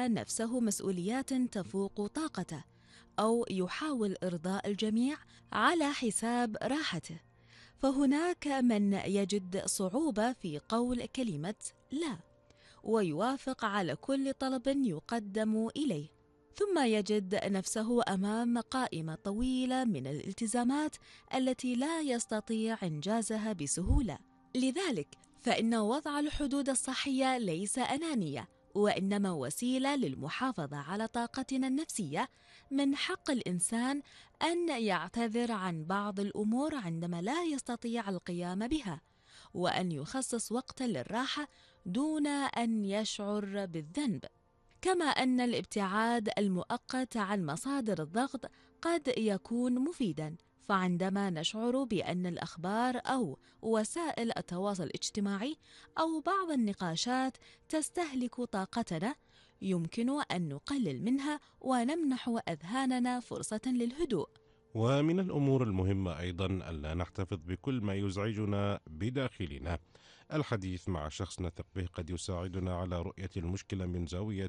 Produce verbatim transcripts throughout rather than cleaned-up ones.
نفسه مسؤوليات تفوق طاقته، أو يحاول إرضاء الجميع على حساب راحته. فهناك من يجد صعوبة في قول كلمة لا، ويوافق على كل طلب يقدم إليه، ثم يجد نفسه أمام قائمة طويلة من الالتزامات التي لا يستطيع إنجازها بسهولة. لذلك فإن وضع الحدود الصحية ليس أنانية، وإنما وسيلة للمحافظة على طاقتنا النفسية. من حق الإنسان أن يعتذر عن بعض الأمور عندما لا يستطيع القيام بها، وأن يخصص وقتا للراحة دون أن يشعر بالذنب. كما أن الابتعاد المؤقت عن مصادر الضغط قد يكون مفيداً، فعندما نشعر بأن الأخبار أو وسائل التواصل الاجتماعي أو بعض النقاشات تستهلك طاقتنا، يمكن أن نقلل منها ونمنح أذهاننا فرصة للهدوء. ومن الأمور المهمة أيضا ألا نحتفظ بكل ما يزعجنا بداخلنا. الحديث مع شخص نثق به قد يساعدنا على رؤية المشكلة من زاوية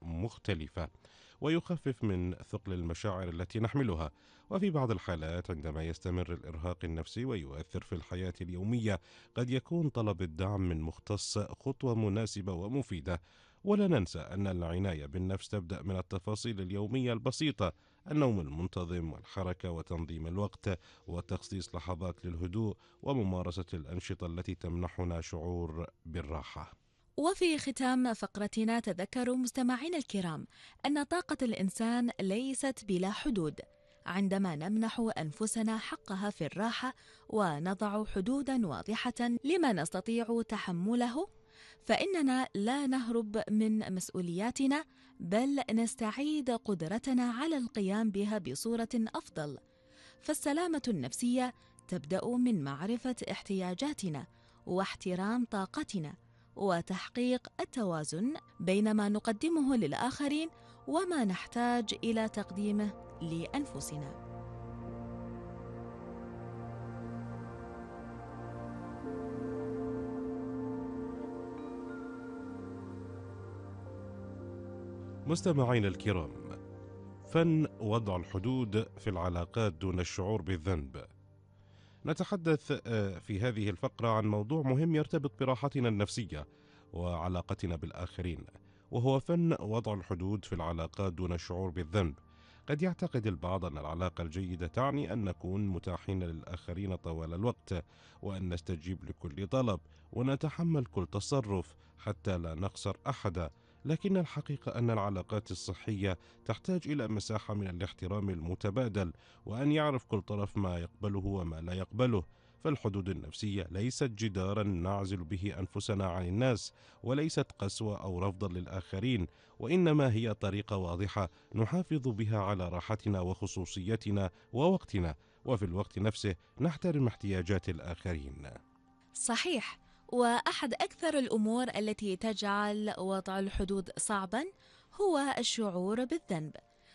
مختلفة، ويخفف من ثقل المشاعر التي نحملها. وفي بعض الحالات عندما يستمر الإرهاق النفسي ويؤثر في الحياة اليومية، قد يكون طلب الدعم من مختص خطوة مناسبة ومفيدة. ولا ننسى أن العناية بالنفس تبدأ من التفاصيل اليومية البسيطة: النوم المنتظم والحركة وتنظيم الوقت وتخصيص لحظات للهدوء وممارسة الأنشطة التي تمنحنا شعور بالراحة. وفي ختام فقرتنا تذكروا مستمعينا الكرام أن طاقة الإنسان ليست بلا حدود. عندما نمنح أنفسنا حقها في الراحة ونضع حدوداً واضحة لما نستطيع تحمله، فإننا لا نهرب من مسؤولياتنا، بل نستعيد قدرتنا على القيام بها بصورة أفضل. فالسلامة النفسية تبدأ من معرفة احتياجاتنا واحترام طاقتنا، وتحقيق التوازن بين ما نقدمه للآخرين وما نحتاج إلى تقديمه لأنفسنا. مستمعينا الكرام، فن وضع الحدود في العلاقات دون الشعور بالذنب. نتحدث في هذه الفقرة عن موضوع مهم يرتبط براحتنا النفسية وعلاقتنا بالآخرين، وهو فن وضع الحدود في العلاقات دون الشعور بالذنب. قد يعتقد البعض أن العلاقة الجيدة تعني أن نكون متاحين للآخرين طوال الوقت، وأن نستجيب لكل طلب ونتحمل كل تصرف حتى لا نخسر أحدا. لكن الحقيقة أن العلاقات الصحية تحتاج إلى مساحة من الاحترام المتبادل، وأن يعرف كل طرف ما يقبله وما لا يقبله. فالحدود النفسية ليست جدارا نعزل به أنفسنا عن الناس، وليست قسوة أو رفضا للآخرين، وإنما هي طريقة واضحة نحافظ بها على راحتنا وخصوصيتنا ووقتنا، وفي الوقت نفسه نحترم احتياجات الآخرين. صحيح. وأحد أكثر الأمور التي تجعل وضع الحدود صعباً هو الشعور بالذنب.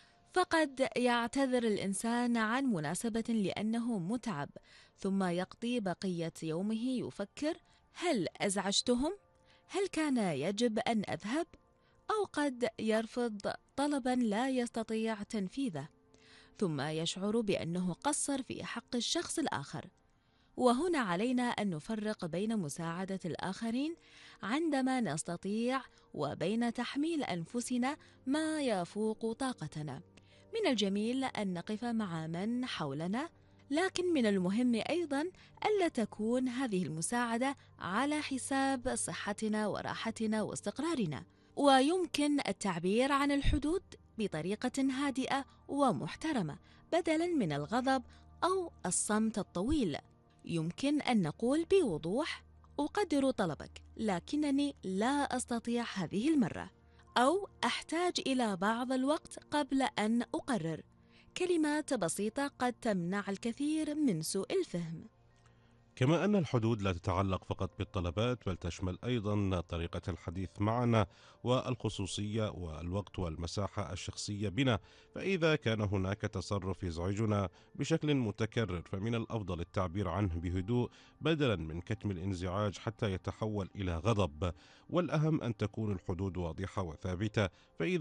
فقد يعتذر الإنسان عن مناسبة لأنه متعب، ثم يقضي بقية يومه يفكر: هل أزعجتهم؟ هل كان يجب أن أذهب؟ أو قد يرفض طلباً لا يستطيع تنفيذه، ثم يشعر بأنه قصر في حق الشخص الآخر. وهنا علينا أن نفرق بين مساعدة الآخرين عندما نستطيع وبين تحميل أنفسنا ما يفوق طاقتنا. من الجميل أن نقف مع من حولنا، لكن من المهم أيضاً ألا تكون هذه المساعدة على حساب صحتنا وراحتنا واستقرارنا. ويمكن التعبير عن الحدود بطريقة هادئة ومحترمة بدلاً من الغضب أو الصمت الطويل. يمكن أن نقول بوضوح: أقدر طلبك، لكنني لا أستطيع هذه المرة، أو أحتاج إلى بعض الوقت قبل أن أقرر. كلمات بسيطة قد تمنع الكثير من سوء الفهم. كما أن الحدود لا تتعلق فقط بالطلبات، بل تشمل أيضا طريقة الحديث معنا والخصوصية والوقت والمساحة الشخصية بنا. فإذا كان هناك تصرف يزعجنا بشكل متكرر، فمن الأفضل التعبير عنه بهدوء بدلا من كتم الانزعاج حتى يتحول إلى غضب. والأهم أن تكون الحدود واضحة وثابتة، فإذا